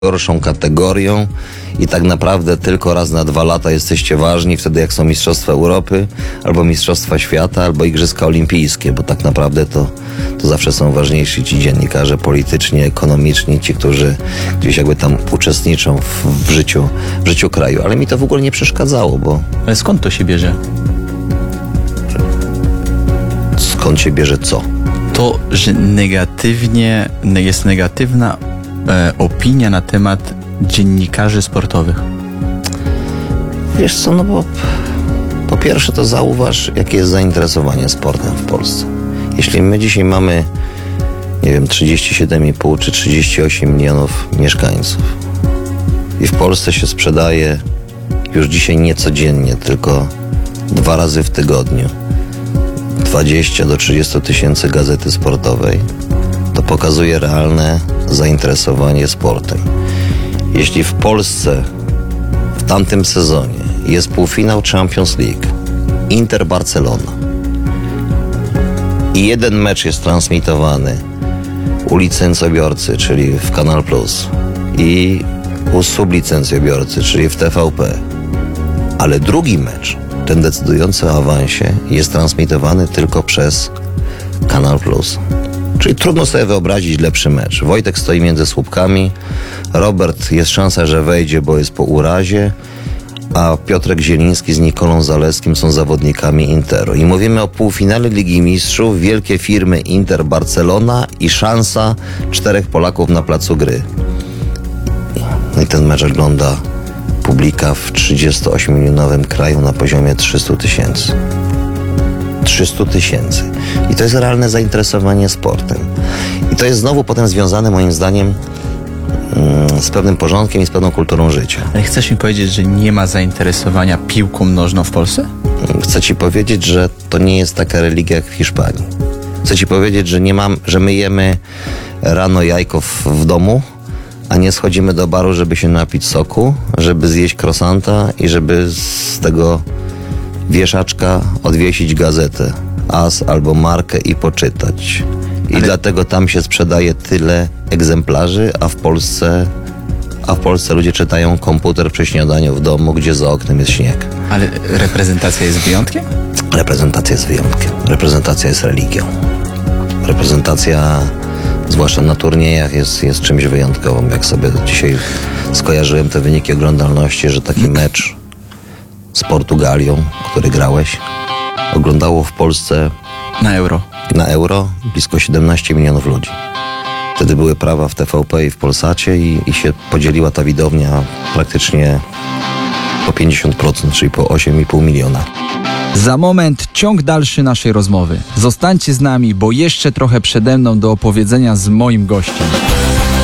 gorszą kategorią i tak naprawdę tylko raz na 2 lata jesteście ważni, wtedy jak są Mistrzostwa Europy, albo Mistrzostwa Świata, albo Igrzyska Olimpijskie, bo tak naprawdę to zawsze są ważniejsi ci dziennikarze polityczni, ekonomiczni, ci, którzy gdzieś jakby tam uczestniczą w życiu kraju. Ale mi to w ogóle nie przeszkadzało, bo... Ale skąd to się bierze? Skąd się bierze co? To, że jest negatywna opinia na temat dziennikarzy sportowych. Wiesz co, no bo po pierwsze to zauważ, jakie jest zainteresowanie sportem w Polsce. Jeśli my dzisiaj mamy, nie wiem, 37,5 czy 38 milionów mieszkańców i w Polsce się sprzedaje już dzisiaj nie codziennie, tylko 2 razy w tygodniu 20 do 30 tysięcy gazety sportowej, to pokazuje realne zainteresowanie sportem. Jeśli w Polsce w tamtym sezonie jest półfinał Champions League, Inter Barcelona i jeden mecz jest transmitowany u licencjobiorcy, czyli w Kanal Plus, i u sublicencjobiorcy, czyli w TVP, ale drugi mecz, ten decydujący o awansie, jest transmitowany tylko przez Kanal Plus. Czyli trudno sobie wyobrazić lepszy mecz. Wojtek stoi między słupkami, Robert jest szansa, że wejdzie, bo jest po urazie, a Piotrek Zieliński z Nikolą Zalewskim są zawodnikami Interu. I mówimy o półfinale Ligi Mistrzów, wielkie firmy Inter, Barcelona i szansa 4 Polaków na placu gry. No i ten mecz ogląda publika w 38-milionowym kraju na poziomie 300 tysięcy. 300 tysięcy. I to jest realne zainteresowanie sportem. I to jest znowu potem związane, moim zdaniem, z pewnym porządkiem i z pewną kulturą życia. Ale chcesz mi powiedzieć, że nie ma zainteresowania piłką nożną w Polsce? Chcę ci powiedzieć, że to nie jest taka religia jak w Hiszpanii. Chcę ci powiedzieć, że my jemy rano jajko w domu, a nie schodzimy do baru, żeby się napić soku, żeby zjeść croissanta i żeby z tego wieszaczka odwiesić gazetę AS albo Markę i poczytać. I dlatego tam się sprzedaje tyle egzemplarzy, a w Polsce ludzie czytają komputer przy śniadaniu w domu, gdzie za oknem jest śnieg. Ale reprezentacja jest wyjątkiem? Reprezentacja jest wyjątkiem. Reprezentacja jest religią. Reprezentacja, zwłaszcza na turniejach, jest czymś wyjątkowym. Jak sobie dzisiaj skojarzyłem te wyniki oglądalności, że taki mecz z Portugalią, który grałeś, oglądało w Polsce na Euro blisko 17 milionów ludzi. Wtedy były prawa w TVP i w Polsacie i się podzieliła ta widownia praktycznie po 50%, czyli po 8,5 miliona. Za moment ciąg dalszy naszej rozmowy. Zostańcie z nami, bo jeszcze trochę przede mną do opowiedzenia z moim gościem.